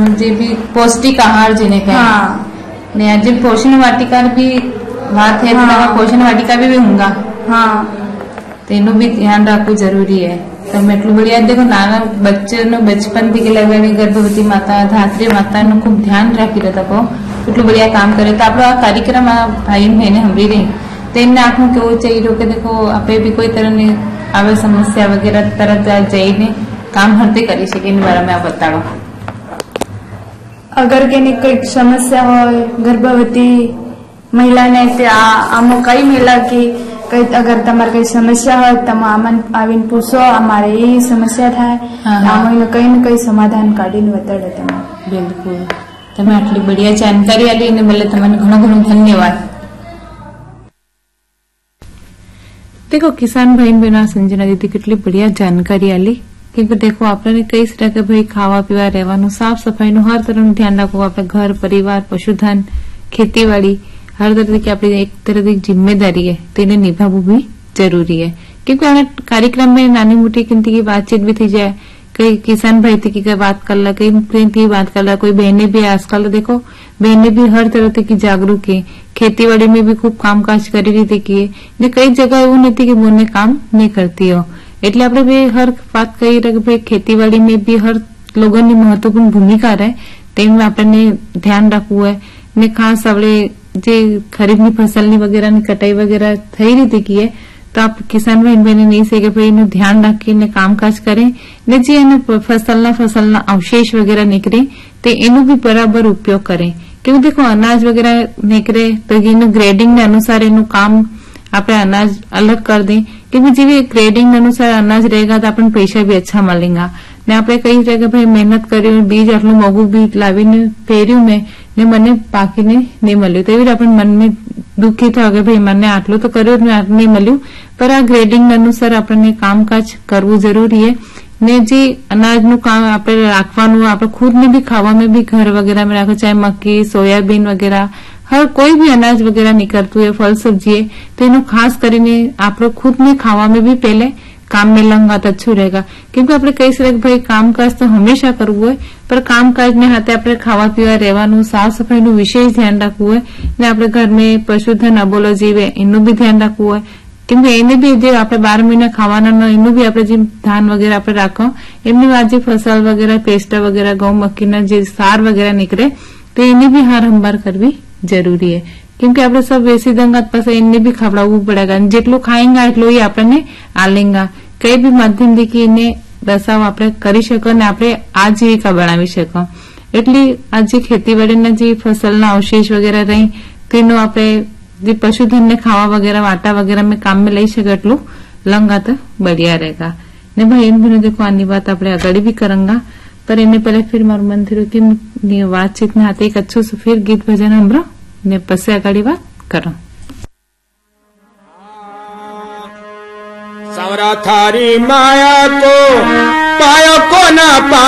जे भी पौष्टिक आहार जिन्हें कहें। हाँ ने आज पोषण वाटिका भी बात है। हाँ। पोषण वाटिका भी होगा। हाँ तेनो भी ध्यान रखવું जरूरी है। તમે એટલું बढ़िया देखो નાના બચ્ચાનું બચપનથી કે લગાડી ગર્ભવતી માતા ધાત્રી માતાનું ખૂબ ધ્યાન રાખી રહ્યા હતા એટલું बढ़िया काम करे तो આપણો આ કાર્યક્રમ આ ભાઈ બહેને સાંભળી રહી તેમને આખું કેવું चाहिए કે देखो આપણે भी कोई तरहની આવે સમસ્યા વગેરે તરત જઈને કામ હરતે કરી શકે એના બારામાં આ બતાડો। अगर के कोई समस्या हो गर्भवती महिला ने आम कई महिला की कई अगर तमारे कई समस्या हो तम आमन आवीन पूछो अमारे ये समस्या था। आम कई न कई समाधान काढीने बताड़े तमे। बिल्कुल तमे आटली बढ़िया जानकारी आली ने बदले तमने घणो घणो धन्यवाद। देखो किसान भाई बहनों संजना दीदी कितनी बढ़िया जानकारी आली क्योंकि देखो आपने कई तरह के भाई खावा पीवा रहवानुं साफ सफाई नु हर तरह ध्यान रखो अपने घर परिवार पशुधन खेतीवाड़ी हर तरह की अपनी एक तरह की जिम्मेदारी है तेने निभावू भी जरूरी है क्योंकि आने कार्यक्रम में नानी मोटी किंती की बातचीत भी थी जाए कई किसान भाई थी की बात कर ला कई प्रेम की बात कर ला कोई बहने भी आजकल देखो बहने भी हर तरह की जागरूक है खेतीवाड़ी में भी खूब कामकाज करी रही थी ने कई जगह एवं नहीं कि बोने काम नहीं करती हो એટલે આપણે भी हर बात कही रहे कि भाई खेतीवाड़ी में भी हर लोगों की महत्वपूर्ण भूमिका रहे तेम आपने ध्यान रखવું है ने खास આપણે જે ખરીફની ફસલની વગેરેની કટાઈ વગેરે થઈ રહી હતી તો આપ કિસાન ભાઈ બહેને નહીં છે કે ભાઈ એનું ધ્યાન રાખીને કામકાજ કરે ને જે એને ફસલના અવશેષ વગેરે નીકળે તે એનો भी बराबर उपयोग करे क्योंकि देखो अनाज वगैरह निकले तो एનું ग्रेडिंग ने अनुसार एનું काम આપણે अनाज अलग कर दें क्योंकि जी ग्रेडिंग अनुसार अनाज रहेगा तो अपन पैसा भी अच्छा मिलेगा ने आपने कई जगह भाई मेहनत करी बीज आटलू मोघू बीज लावीने फेर्यू में ने मने पाकीने नहीं मळ्યું तो एवी अपन मन में दुखी थयो के भाई मने आटलू तो कर्यो नहीं मळ्યું पर आ ग्रेडिंग अनुसार अपने कामकाज करवू जरूरी है ने जे अनाज नु काम आपने राखवानुं आपने खुद ने भी खावा में भी घर वगैरह में राखो चाहे मक्की सोयाबीन वगैरह हर कोई भी अनाज वगैरह निकलतुं है फल सब्जी है तो एनु खास करीने आपणे खुद ने खावा में भी पहले काम में लंगात अच्छू रहेगा क्योंकि आपने कही सके भाई कामकाज तो हमेशा करवू है पर कामकाज ने हाथे आपणे खावा पीवा रहेवानुं साफ सफाई नु विशेष ध्यान राखवू है ने आपणे घर में पशुधन अबोलो जीवे एनु भी ध्यान राखवू है क्योंकि एने भी जे आपणे 12 महीना खावाना एनु भी आपणे जे धान वगैरह आपणे राखो एमनी वात जे फसल वगैरह पेस्टा वगैरह गौ मक्कीना जे सार वगैरह निकले तो एने भी हार हंबार करवी जरूरी है क्योंकि आपने सब वेसी दंगत पास इन्हें भी खवड़ावू पड़ेगा जेटलो खाएंगा एटलो ही आपने आलेगा कई भी माध्यम थी कि इन्हें बसाव आपने करी शको ने आपने आजीविका बनावी शको एटली आज जे खेतीवाड़ीना जे फसलना अवशेष वगैरह रही तेनो आपने जे पशुधन ने खावा वगैरह वाटा वगैरह में काम में लई शके एटलू लंगा तो बढ़िया रहेगा ने भाई इन देखो आनी बात आपने आगाड़ी भी करेंगा पर इन्हें पहले फिर मारू मन थी कि बातचीत में हाथे एक अच्छो से फिर गीत भजन हमरो ने पसे आगाड़ी बात करो। सावरा थारी माया को पायो को ना